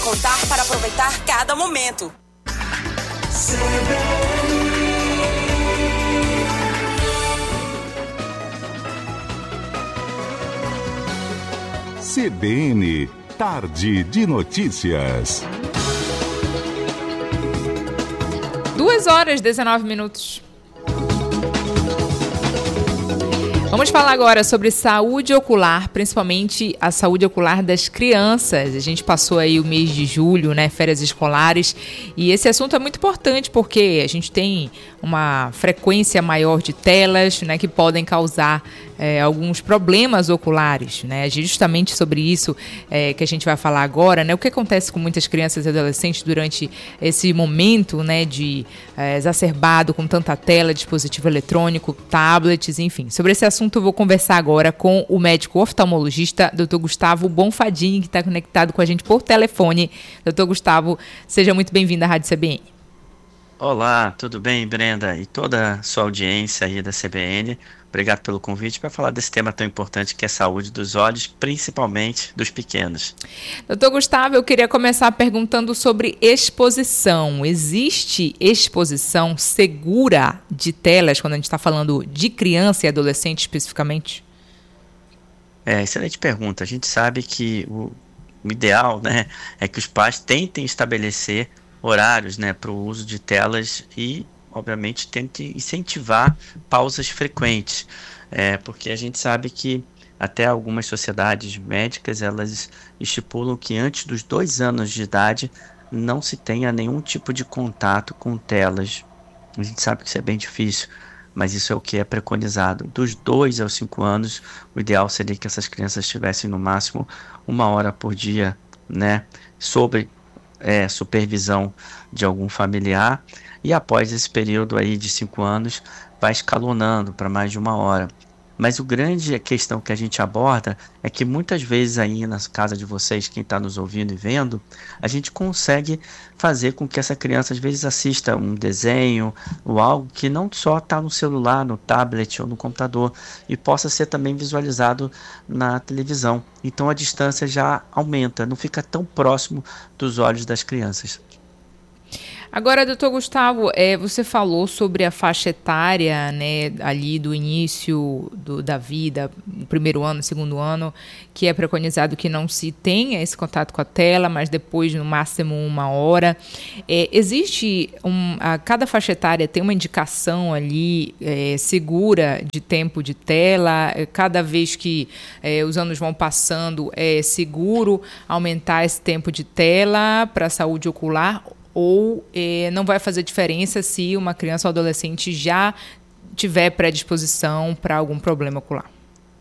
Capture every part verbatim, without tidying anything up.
Contar para aproveitar cada momento. C B N, Tarde de Notícias. Duas horas e dezenove minutos. Vamos falar agora sobre saúde ocular, principalmente a saúde ocular das crianças. A gente passou aí o mês de julho, né, férias escolares, e esse assunto é muito importante porque a gente tem uma frequência maior de telas, né, que podem causar é, alguns problemas oculares, né? Justamente sobre isso é, que a gente vai falar agora, né? O que acontece com muitas crianças e adolescentes durante esse momento, né, de é, exacerbado com tanta tela, dispositivo eletrônico, tablets, enfim. Sobre esse assunto eu vou conversar agora com o médico oftalmologista, doutor Gustavo Bonfadini, que está conectado com a gente por telefone. doutor Gustavo, seja muito bem-vindo à Rádio C B N. Olá, tudo bem, Brenda? E toda a sua audiência aí da C B N. Obrigado pelo convite para falar desse tema tão importante que é a saúde dos olhos, principalmente dos pequenos. doutor Gustavo, eu queria começar perguntando sobre exposição. Existe exposição segura de telas quando a gente está falando de criança e adolescente especificamente? É, excelente pergunta. A gente sabe que o, o ideal, né, é que os pais tentem estabelecer horários, né, para o uso de telas e, obviamente, tente incentivar pausas frequentes, é, porque a gente sabe que até algumas sociedades médicas, elas estipulam que antes dos dois anos de idade não se tenha nenhum tipo de contato com telas. A gente sabe que isso é bem difícil, mas isso é o que é preconizado. Dos dois aos cinco anos, o ideal seria que essas crianças tivessem no máximo uma hora por dia, né, sobre É, supervisão de algum familiar, e após esse período aí de cinco anos vai escalonando para mais de uma hora. Mas o grande questão que a gente aborda é que muitas vezes aí na casa de vocês, quem está nos ouvindo e vendo, a gente consegue fazer com que essa criança às vezes assista um desenho ou algo que não só está no celular, no tablet ou no computador, e possa ser também visualizado na televisão. Então a distância já aumenta, não fica tão próximo dos olhos das crianças. Agora, doutor Gustavo, é, você falou sobre a faixa etária, né, ali do início do, da vida, o primeiro ano, segundo ano, que é preconizado que não se tenha esse contato com a tela, mas depois, no máximo, uma hora. É, existe, um, a, cada faixa etária tem uma indicação ali é, segura de tempo de tela, é, cada vez que é, os anos vão passando, é seguro aumentar esse tempo de tela para a saúde ocular, ou eh, não vai fazer diferença se uma criança ou adolescente já tiver predisposição para algum problema ocular?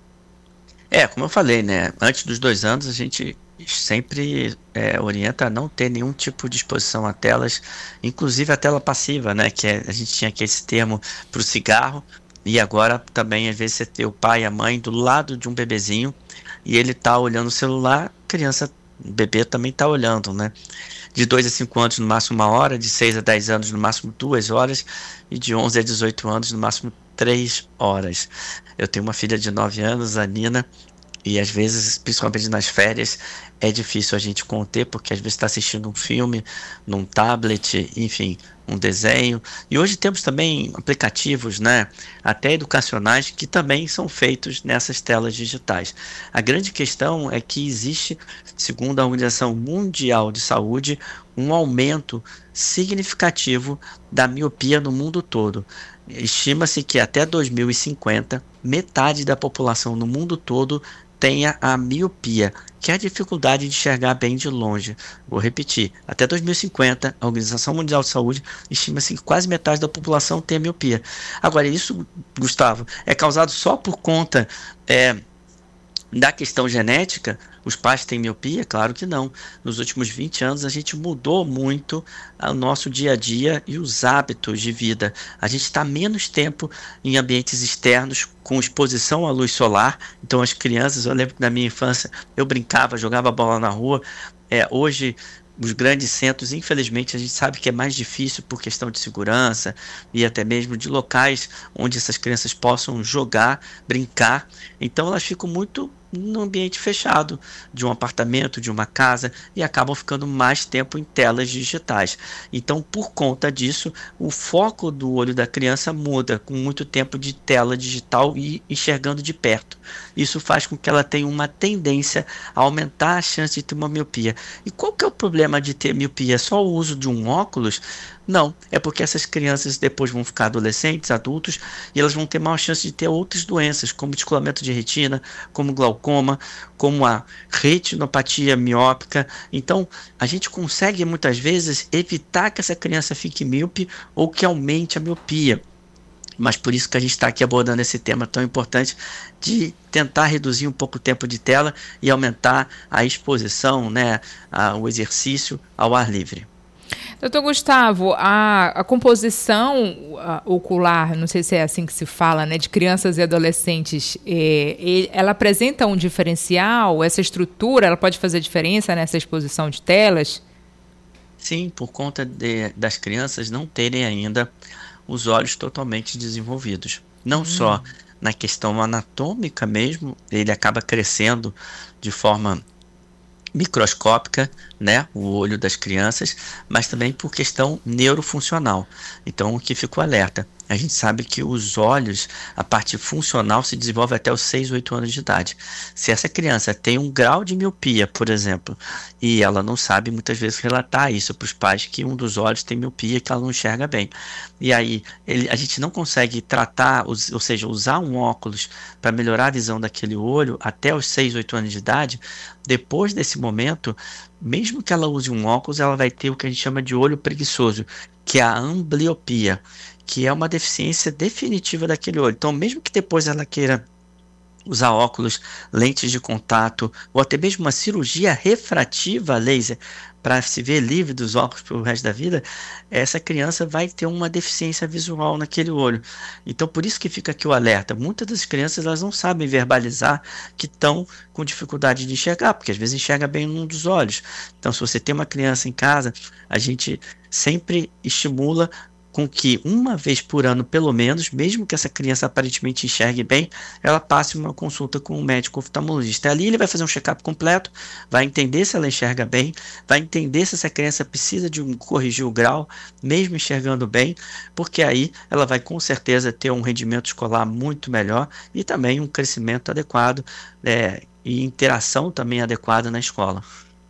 É, como eu falei, né? Antes dos dois anos a gente sempre é, orienta a não ter nenhum tipo de exposição a telas, inclusive a tela passiva, né? Que é, a gente tinha aqui esse termo para o cigarro, e agora também às vezes você ter o pai e a mãe do lado de um bebezinho e ele tá olhando o celular, criança, bebê também tá olhando, né? De dois a cinco anos no máximo uma hora, de seis a dez anos no máximo duas horas e de onze a dezoito anos no máximo três horas. Eu tenho uma filha de nove anos, a Nina, e às vezes, principalmente nas férias, é difícil a gente conter, porque às vezes está assistindo um filme, num tablet, enfim, um desenho. E hoje temos também aplicativos, né, até educacionais, que também são feitos nessas telas digitais. A grande questão é que existe, segundo a Organização Mundial de Saúde, um aumento significativo da miopia no mundo todo. Estima-se que até dois mil e cinquenta, metade da população no mundo todo tenha a miopia, que é a dificuldade de enxergar bem de longe. Vou repetir, até dois mil e cinquenta, a Organização Mundial de Saúde estima-se que quase metade da população tenha miopia. Agora, isso, Gustavo, é causado só por conta é, da questão genética? Os pais têm miopia? Claro que não. Nos últimos vinte anos a gente mudou muito o nosso dia a dia e os hábitos de vida. A gente está menos tempo em ambientes externos com exposição à luz solar. Então as crianças, eu lembro que na minha infância eu brincava, jogava bola na rua. É, hoje os grandes centros, infelizmente, a gente sabe que é mais difícil por questão de segurança e até mesmo de locais onde essas crianças possam jogar, brincar. Então elas ficam muito no ambiente fechado de um apartamento, de uma casa, e acabam ficando mais tempo em telas digitais. Então, por conta disso, o foco do olho da criança muda, com muito tempo de tela digital e enxergando de perto. Isso faz com que ela tenha uma tendência a aumentar a chance de ter uma miopia. E qual que é o problema de ter miopia? É só o uso de um óculos? Não, é porque essas crianças depois vão ficar adolescentes, adultos, e elas vão ter maior chance de ter outras doenças, como descolamento de retina, como glaucoma, como a retinopatia miópica. Então, a gente consegue muitas vezes evitar que essa criança fique míope ou que aumente a miopia. Mas por isso que a gente está aqui abordando esse tema tão importante de tentar reduzir um pouco o tempo de tela e aumentar a exposição, né, a, o exercício ao ar livre. Doutor Gustavo, a, a composição a, ocular, não sei se é assim que se fala, né, de crianças e adolescentes, é, ele, ela apresenta um diferencial? Essa estrutura, ela pode fazer diferença nessa exposição de telas? Sim, por conta de, das crianças não terem ainda os olhos totalmente desenvolvidos. Não hum. só na questão anatômica mesmo, ele acaba crescendo de forma microscópica, né, o olho das crianças, mas também por questão neurofuncional. Então, o que ficou alerta? A gente sabe que os olhos, a parte funcional se desenvolve até os seis, oito anos de idade. Se essa criança tem um grau de miopia, por exemplo, e ela não sabe muitas vezes relatar isso para os pais, que um dos olhos tem miopia, que ela não enxerga bem. E aí ele, a gente não consegue tratar, ou seja, usar um óculos para melhorar a visão daquele olho até os seis, oito anos de idade. Depois desse momento, mesmo que ela use um óculos, ela vai ter o que a gente chama de olho preguiçoso, que é a ambliopia, que é uma deficiência definitiva daquele olho. Então, mesmo que depois ela queira usar óculos, lentes de contato, ou até mesmo uma cirurgia refrativa laser para se ver livre dos óculos pelo resto da vida, essa criança vai ter uma deficiência visual naquele olho. Então, por isso que fica aqui o alerta. Muitas das crianças elas não sabem verbalizar que estão com dificuldade de enxergar, porque às vezes enxerga bem num dos olhos. Então, se você tem uma criança em casa, a gente sempre estimula com que uma vez por ano, pelo menos, mesmo que essa criança aparentemente enxergue bem, ela passe uma consulta com um médico oftalmologista. Ali ele vai fazer um check-up completo, vai entender se ela enxerga bem, vai entender se essa criança precisa de um, corrigir o grau, mesmo enxergando bem, porque aí ela vai com certeza ter um rendimento escolar muito melhor e também um crescimento adequado, é, e interação também adequada na escola.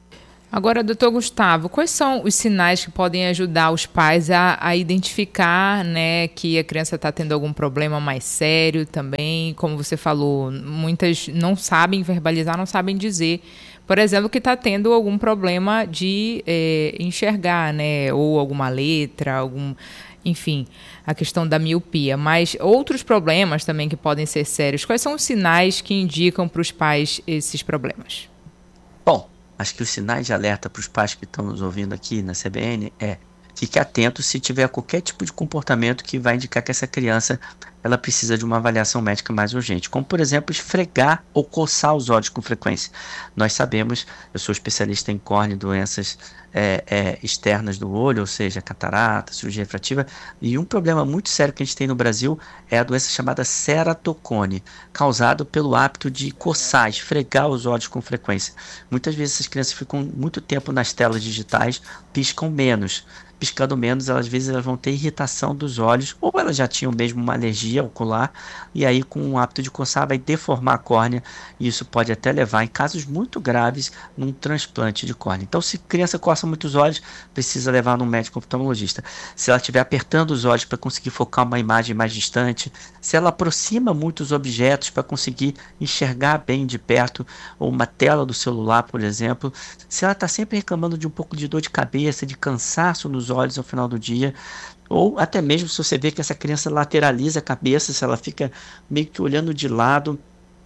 Agora, doutor Gustavo, quais são os sinais que podem ajudar os pais a, a identificar, né, que a criança está tendo algum problema mais sério também? Como você falou, muitas não sabem verbalizar, não sabem dizer, por exemplo, que está tendo algum problema de é, enxergar, né, ou alguma letra, algum, enfim, a questão da miopia. Mas outros problemas também que podem ser sérios. Quais são os sinais que indicam para os pais esses problemas? Bom, acho que os sinais de alerta para os pais que estão nos ouvindo aqui na C B N é: fique atento se tiver qualquer tipo de comportamento que vai indicar que essa criança ela precisa de uma avaliação médica mais urgente, como por exemplo esfregar ou coçar os olhos com frequência. Nós sabemos, eu sou especialista em córnea e doenças é, é, externas do olho, ou seja, catarata, cirurgia refrativa, e um problema muito sério que a gente tem no Brasil é a doença chamada ceratocone, causado pelo hábito de coçar, esfregar os olhos com frequência. Muitas vezes essas crianças ficam muito tempo nas telas digitais, piscam menos. Piscando menos, elas, às vezes elas vão ter irritação dos olhos, ou elas já tinham mesmo uma alergia ocular, e aí com o hábito de coçar vai deformar a córnea, e isso pode até levar, em casos muito graves, num transplante de córnea. Então, se a criança coça muitos olhos, precisa levar num médico oftalmologista. Se ela estiver apertando os olhos para conseguir focar uma imagem mais distante, se ela aproxima muitos objetos para conseguir enxergar bem de perto, ou uma tela do celular, por exemplo, se ela está sempre reclamando de um pouco de dor de cabeça, de cansaço nos olhos ao final do dia, ou até mesmo se você vê que essa criança lateraliza a cabeça, se ela fica meio que olhando de lado,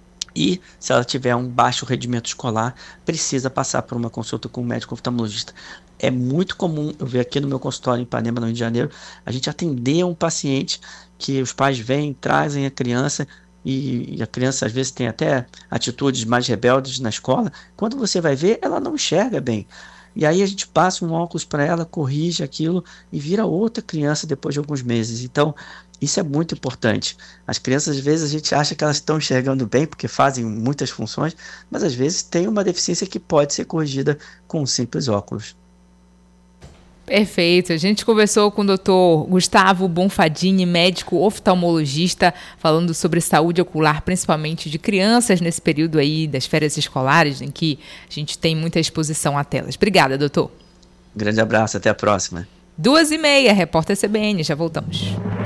e se ela tiver um baixo rendimento escolar, precisa passar por uma consulta com um médico oftalmologista. É muito comum eu ver aqui no meu consultório em Ipanema, no Rio de Janeiro, a gente atender um paciente que os pais vêm, trazem a criança, e a criança às vezes tem até atitudes mais rebeldes na escola. Quando você vai ver, ela não enxerga bem. E aí a gente passa um óculos para ela, corrige aquilo e vira outra criança depois de alguns meses. Então, isso é muito importante. As crianças, às vezes, a gente acha que elas estão enxergando bem, porque fazem muitas funções, mas às vezes tem uma deficiência que pode ser corrigida com um simples óculos. Perfeito. A gente conversou com o doutor Gustavo Bonfadini, médico oftalmologista, falando sobre saúde ocular, principalmente de crianças, nesse período aí das férias escolares, em que a gente tem muita exposição a telas. Obrigada, doutor. Um grande abraço, até a próxima. Duas e meia, Repórter C B N, já voltamos.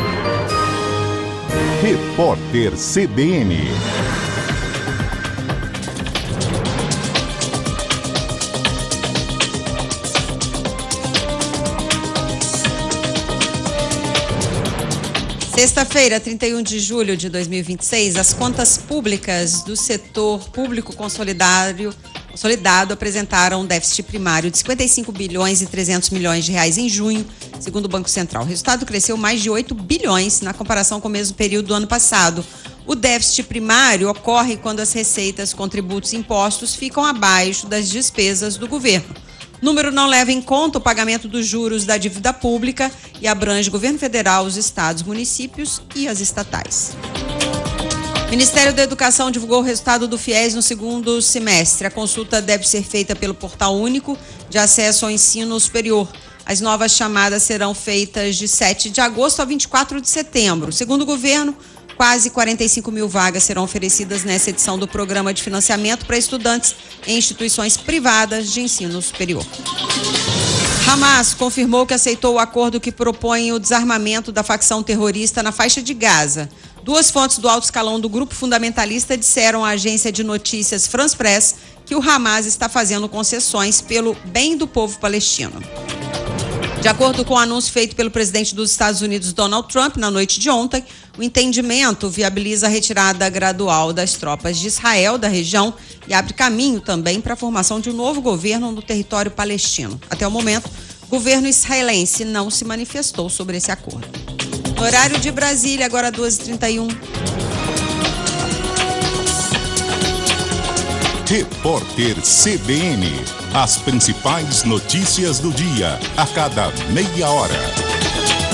Repórter C B N. Sexta-feira, trinta e um de julho de dois mil e vinte e seis, as contas públicas do setor público consolidário, consolidado apresentaram um déficit primário de cinquenta e cinco bilhões e trezentos milhões de reais em junho, segundo o Banco Central. O resultado cresceu mais de oito bilhões na comparação com o mesmo período do ano passado. O déficit primário ocorre quando as receitas com tributos e impostos ficam abaixo das despesas do governo. O número não leva em conta o pagamento dos juros da dívida pública e abrange o governo federal, os estados, municípios e as estatais. O Ministério da Educação divulgou o resultado do FIES no segundo semestre. A consulta deve ser feita pelo Portal Único de Acesso ao Ensino Superior. As novas chamadas serão feitas de sete de agosto a vinte e quatro de setembro. Segundo o governo, quase quarenta e cinco mil vagas serão oferecidas nessa edição do Programa de Financiamento para estudantes em instituições privadas de ensino superior. Hamas confirmou que aceitou o acordo que propõe o desarmamento da facção terrorista na faixa de Gaza. Duas fontes do alto escalão do grupo fundamentalista disseram à agência de notícias France Press que o Hamas está fazendo concessões pelo bem do povo palestino. De acordo com o anúncio feito pelo presidente dos Estados Unidos, Donald Trump, na noite de ontem, o entendimento viabiliza a retirada gradual das tropas de Israel da região e abre caminho também para a formação de um novo governo no território palestino. Até o momento, o governo israelense não se manifestou sobre esse acordo. No horário de Brasília, agora duas e trinta e um. Repórter C B N. As principais notícias do dia, a cada meia hora.